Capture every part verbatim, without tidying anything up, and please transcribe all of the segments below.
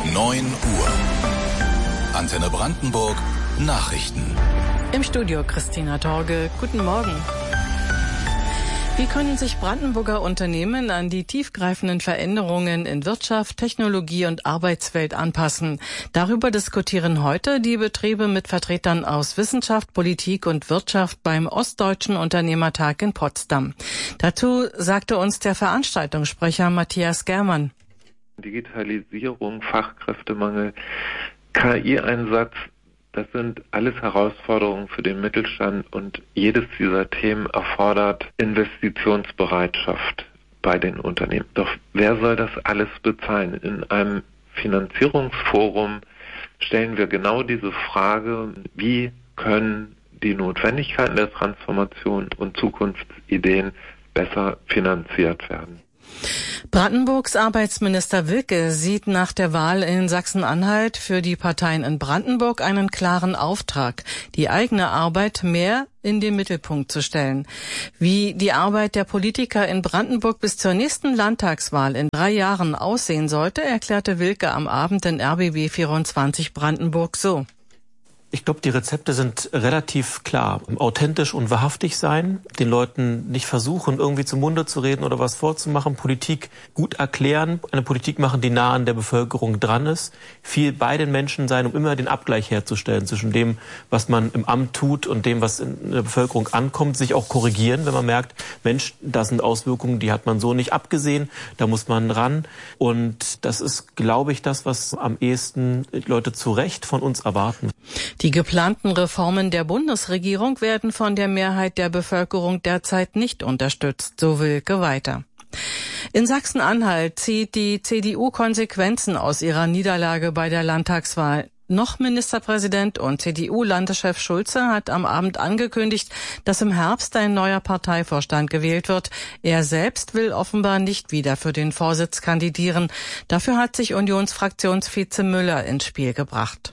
neun Uhr. Antenne Brandenburg Nachrichten. Im Studio Christina Torge. Guten Morgen. Wie können sich Brandenburger Unternehmen an die tiefgreifenden Veränderungen in Wirtschaft, Technologie und Arbeitswelt anpassen? Darüber diskutieren heute die Betriebe mit Vertretern aus Wissenschaft, Politik und Wirtschaft beim Ostdeutschen Unternehmertag in Potsdam. Dazu sagte uns der Veranstaltungssprecher Matthias Germann. Digitalisierung, Fachkräftemangel, K I-Einsatz, das sind alles Herausforderungen für den Mittelstand und jedes dieser Themen erfordert Investitionsbereitschaft bei den Unternehmen. Doch wer soll das alles bezahlen? In einem Finanzierungsforum stellen wir genau diese Frage, wie können die Notwendigkeiten der Transformation und Zukunftsideen besser finanziert werden? Brandenburgs Arbeitsminister Wilke sieht nach der Wahl in Sachsen-Anhalt für die Parteien in Brandenburg einen klaren Auftrag, die eigene Arbeit mehr in den Mittelpunkt zu stellen. Wie die Arbeit der Politiker in Brandenburg bis zur nächsten Landtagswahl in drei Jahren aussehen sollte, erklärte Wilke am Abend in R B B vierundzwanzig Brandenburg so. Ich glaube, die Rezepte sind relativ klar. Authentisch und wahrhaftig sein, den Leuten nicht versuchen, irgendwie zum Munde zu reden oder was vorzumachen, Politik gut erklären, eine Politik machen, die nah an der Bevölkerung dran ist, viel bei den Menschen sein, um immer den Abgleich herzustellen zwischen dem, was man im Amt tut und dem, was in der Bevölkerung ankommt, sich auch korrigieren, wenn man merkt, Mensch, das sind Auswirkungen, die hat man so nicht abgesehen, da muss man ran. Und das ist, glaube ich, das, was am ehesten Leute zu Recht von uns erwarten. Die geplanten Reformen der Bundesregierung werden von der Mehrheit der Bevölkerung derzeit nicht unterstützt, so Wilke weiter. In Sachsen-Anhalt zieht die C D U Konsequenzen aus ihrer Niederlage bei der Landtagswahl. Noch Ministerpräsident und C D U-Landeschef Schulze hat am Abend angekündigt, dass im Herbst ein neuer Parteivorstand gewählt wird. Er selbst will offenbar nicht wieder für den Vorsitz kandidieren. Dafür hat sich Unionsfraktionsvize Müller ins Spiel gebracht.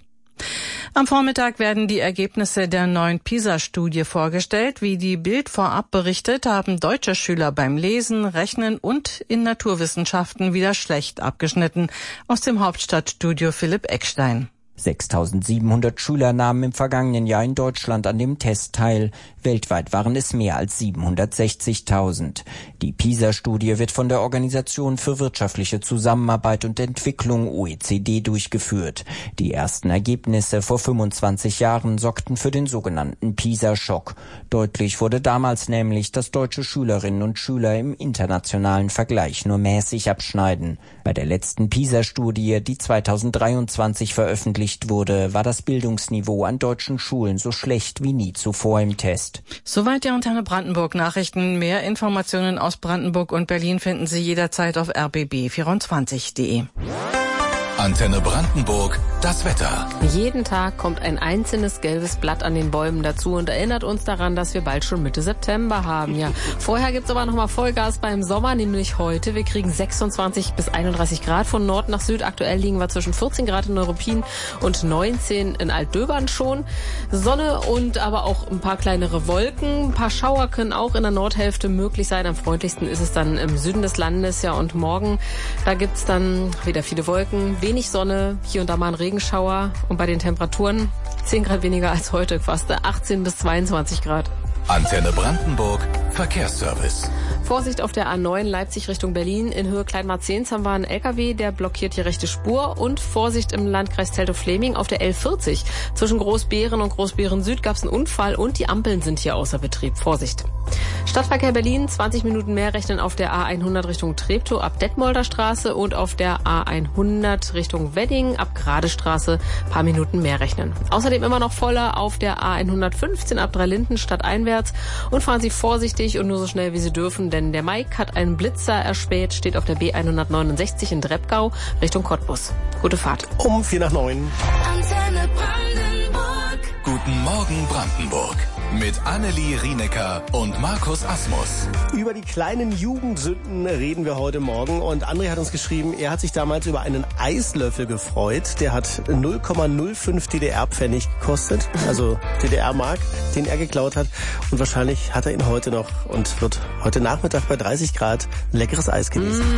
Am Vormittag werden die Ergebnisse der neuen PISA-Studie vorgestellt. Wie die Bild vorab berichtet, haben deutsche Schüler beim Lesen, Rechnen und in Naturwissenschaften wieder schlecht abgeschnitten. Aus dem Hauptstadtstudio Philipp Eckstein. sechstausendsiebenhundert Schüler nahmen im vergangenen Jahr in Deutschland an dem Test teil. Weltweit waren es mehr als siebenhundertsechzigtausend. Die PISA-Studie wird von der Organisation für wirtschaftliche Zusammenarbeit und Entwicklung O E C D durchgeführt. Die ersten Ergebnisse vor fünfundzwanzig Jahren sorgten für den sogenannten PISA-Schock. Deutlich wurde damals nämlich, dass deutsche Schülerinnen und Schüler im internationalen Vergleich nur mäßig abschneiden. Bei der letzten PISA-Studie, die zweitausenddreiundzwanzig veröffentlicht wurde, war das Bildungsniveau an deutschen Schulen so schlecht wie nie zuvor im Test. Soweit die Antenne Brandenburg Nachrichten. Mehr Informationen aus Brandenburg und Berlin finden Sie jederzeit auf r b b vierundzwanzig punkt de. Antenne Brandenburg, das Wetter. Jeden Tag kommt ein einzelnes gelbes Blatt an den Bäumen dazu und erinnert uns daran, dass wir bald schon Mitte September haben. Ja, vorher gibt's aber nochmal Vollgas beim Sommer, nämlich heute. Wir kriegen sechsundzwanzig bis einunddreißig Grad von Nord nach Süd. Aktuell liegen wir zwischen vierzehn Grad in Neuruppin und neunzehn in Altdöbern schon. Sonne und aber auch ein paar kleinere Wolken. Ein paar Schauer können auch in der Nordhälfte möglich sein. Am freundlichsten ist es dann im Süden des Landes. Ja, und morgen, da gibt's dann wieder viele Wolken, wenig Sonne, hier und da mal ein Regenschauer und bei den Temperaturen zehn Grad weniger als heute, fast achtzehn bis zweiundzwanzig Grad. Antenne Brandenburg Verkehrsservice. Vorsicht auf der A neun Leipzig Richtung Berlin. In Höhe Kleinmarzehns haben wir einen L K W, der blockiert die rechte Spur. Und Vorsicht im Landkreis Teltow-Fläming auf der L vierzig. Zwischen Großbeeren und Großbeeren Süd gab es einen Unfall und die Ampeln sind hier außer Betrieb. Vorsicht. Stadtverkehr Berlin, zwanzig Minuten mehr rechnen auf der A hundert Richtung Treptow ab Detmolder Straße und auf der A hundert Richtung Wedding ab Gradestraße paar Minuten mehr rechnen. Außerdem immer noch voller auf der A hundertfünfzehn ab Dreilinden stadteinwärts und fahren Sie vorsichtig und nur so schnell wie Sie dürfen, denn der Mike hat einen Blitzer erspäht, steht auf der B hundertneunundsechzig in Dreppgau Richtung Cottbus. Gute Fahrt. Um vier nach neun. Antenne Brandenburg. Guten Morgen Brandenburg. Mit Annelie Rienecker und Markus Asmus. Über die kleinen Jugendsünden reden wir heute Morgen. Und André hat uns geschrieben, er hat sich damals über einen Eislöffel gefreut. Der hat null Komma null fünf D D R-Pfennig gekostet, also D D R-Mark, den er geklaut hat. Und wahrscheinlich hat er ihn heute noch und wird heute Nachmittag bei dreißig Grad leckeres Eis genießen.